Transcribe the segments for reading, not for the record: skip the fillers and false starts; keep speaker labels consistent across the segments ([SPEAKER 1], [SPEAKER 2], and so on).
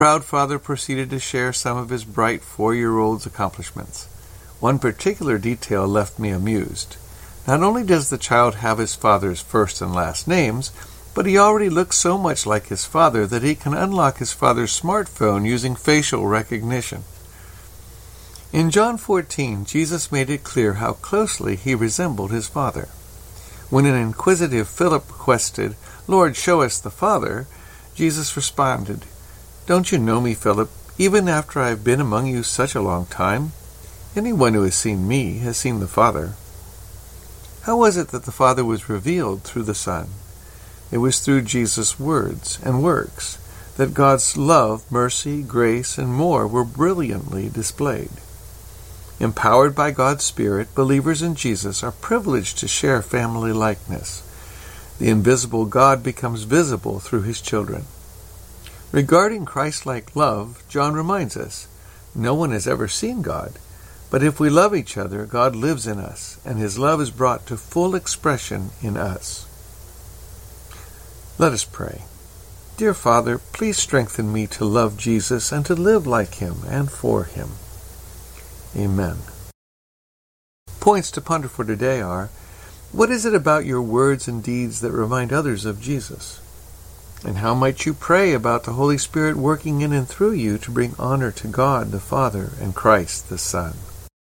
[SPEAKER 1] proud father proceeded to share some of his bright 4-year-old's accomplishments. One particular detail left me amused. Not only does the child have his father's first and last names, but he already looks so much like his father that he can unlock his father's smartphone using facial recognition. In John 14, Jesus made it clear how closely he resembled his Father. When an inquisitive Philip requested, "Lord, show us the Father," Jesus responded, "Don't you know me, Philip, even after I have been among you such a long time? Anyone who has seen me has seen the Father." How was it that the Father was revealed through the Son? It was through Jesus' words and works that God's love, mercy, grace, and more were brilliantly displayed. Empowered by God's Spirit, believers in Jesus are privileged to share family likeness. The invisible God becomes visible through his children. Regarding Christ-like love, John reminds us, no one has ever seen God, but if we love each other, God lives in us, and his love is brought to full expression in us. Let us pray. Dear Father, please strengthen me to love Jesus and to live like him and for him. Amen. Points to ponder for today are, what is it about your words and deeds that remind others of Jesus? And how might you pray about the Holy Spirit working in and through you to bring honor to God the Father and Christ the Son?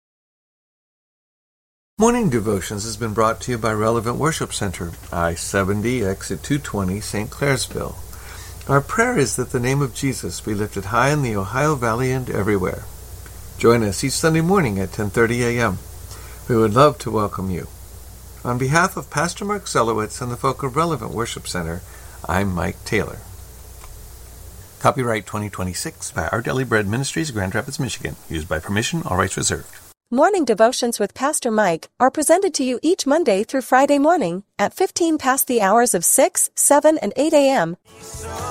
[SPEAKER 1] Morning Devotions has been brought to you by Relevant Worship Center, I-70, exit 220, St. Clairsville. Our prayer is that the name of Jesus be lifted high in the Ohio Valley and everywhere. Join us each Sunday morning at 10:30 a.m. We would love to welcome you. On behalf of Pastor Mark Zelowitz and the folk of Relevant Worship Center, I'm Mike Taylor. Copyright 2026 by Our Daily Bread Ministries, Grand Rapids, Michigan. Used by permission, all rights reserved.
[SPEAKER 2] Morning Devotions with Pastor Mike are presented to you each Monday through Friday morning at 15 past the hours of 6, 7, and 8 a.m.